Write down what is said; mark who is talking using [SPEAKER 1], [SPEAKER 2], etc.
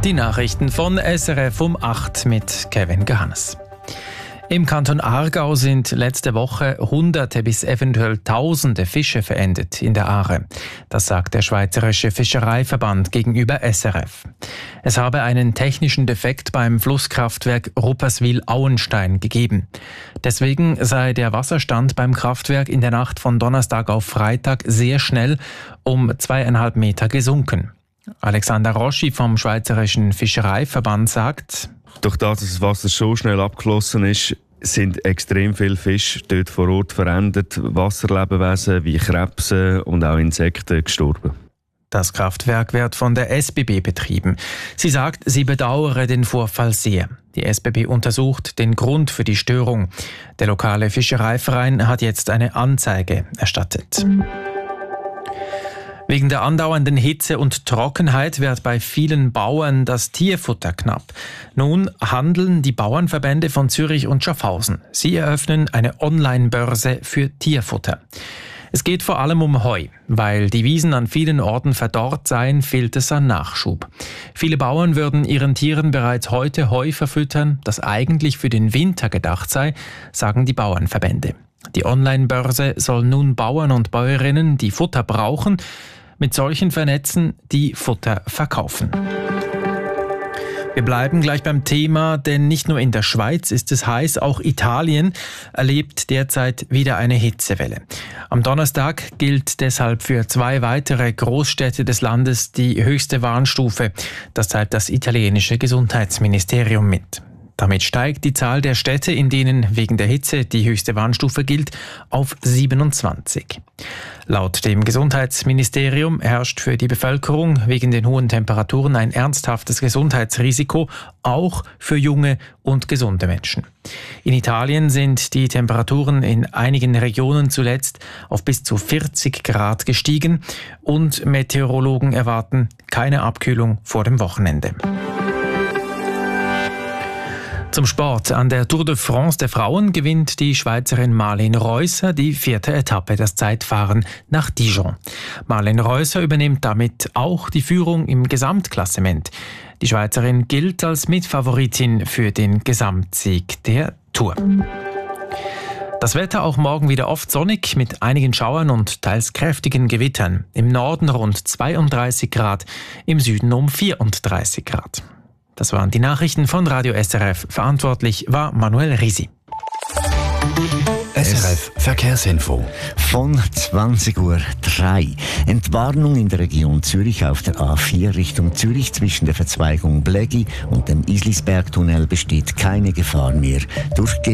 [SPEAKER 1] Die Nachrichten von SRF um 8 mit Kevin Gehannes. Im Kanton Aargau sind letzte Woche Hunderte bis eventuell Tausende Fische verendet in der Aare. Das sagt der Schweizerische Fischereiverband gegenüber SRF. Es habe einen technischen Defekt beim Flusskraftwerk Rupperswil-Auenstein gegeben. Deswegen sei der Wasserstand beim Kraftwerk in der Nacht von Donnerstag auf Freitag sehr schnell um 2,5 Meter gesunken. Alexander Roschi vom Schweizerischen Fischereiverband sagt:
[SPEAKER 2] Durch das das Wasser so schnell abgeflossen ist, sind extrem viele Fische dort vor Ort verendet. Wasserlebewesen wie Krebse und auch Insekten gestorben.
[SPEAKER 1] Das Kraftwerk wird von der SBB betrieben. Sie sagt, sie bedauere den Vorfall sehr. Die SBB untersucht den Grund für die Störung. Der lokale Fischereiverein hat jetzt eine Anzeige erstattet. Wegen der andauernden Hitze und Trockenheit wird bei vielen Bauern das Tierfutter knapp. Nun handeln die Bauernverbände von Zürich und Schaffhausen. Sie eröffnen eine Online-Börse für Tierfutter. Es geht vor allem um Heu. Weil die Wiesen an vielen Orten verdorrt seien, fehlt es an Nachschub. Viele Bauern würden ihren Tieren bereits heute Heu verfüttern, das eigentlich für den Winter gedacht sei, sagen die Bauernverbände. Die Online-Börse soll nun Bauern und Bäuerinnen, die Futter brauchen, mit solchen vernetzen, die Futter verkaufen. Wir bleiben gleich beim Thema, denn nicht nur in der Schweiz ist es heiß, auch Italien erlebt derzeit wieder eine Hitzewelle. Am Donnerstag gilt deshalb für 2 weitere Großstädte des Landes die höchste Warnstufe. Das teilt das italienische Gesundheitsministerium mit. Damit steigt die Zahl der Städte, in denen wegen der Hitze die höchste Warnstufe gilt, auf 27. Laut dem Gesundheitsministerium herrscht für die Bevölkerung wegen den hohen Temperaturen ein ernsthaftes Gesundheitsrisiko, auch für junge und gesunde Menschen. In Italien sind die Temperaturen in einigen Regionen zuletzt auf bis zu 40 Grad gestiegen und Meteorologen erwarten keine Abkühlung vor dem Wochenende. Zum Sport. An der Tour de France der Frauen gewinnt die Schweizerin Marlene Reusser die 4. Etappe, das Zeitfahren nach Dijon. Marlene Reusser übernimmt damit auch die Führung im Gesamtklassement. Die Schweizerin gilt als Mitfavoritin für den Gesamtsieg der Tour. Das Wetter auch morgen wieder oft sonnig mit einigen Schauern und teils kräftigen Gewittern. Im Norden rund 32 Grad, im Süden um 34 Grad. Das waren die Nachrichten von Radio SRF. Verantwortlich war Manuel Risi.
[SPEAKER 3] SRF Verkehrsinfo. Von 20:03 Uhr. Entwarnung in der Region Zürich auf der A4 Richtung Zürich zwischen der Verzweigung Blägi und dem Islisbergtunnel besteht keine Gefahr mehr.